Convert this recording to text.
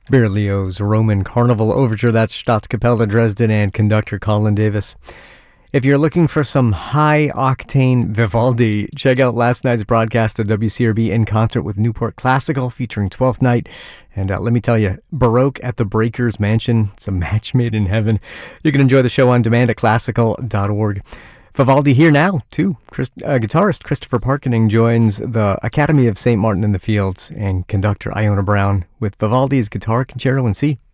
Berlioz' Roman Carnival Overture, that's Staatskapelle Dresden and conductor Colin Davis. If you're looking for some high-octane Vivaldi, check out last night's broadcast of WCRB in concert with Newport Classical featuring Twelfth Night. And let me tell you, Baroque at the Breakers Mansion, it's a match made in heaven. You can enjoy the show on demand at classical.org. Vivaldi here now, too. Guitarist Christopher Parkening joins the Academy of St. Martin in the Fields and conductor Iona Brown with Vivaldi's Guitar Concerto in C.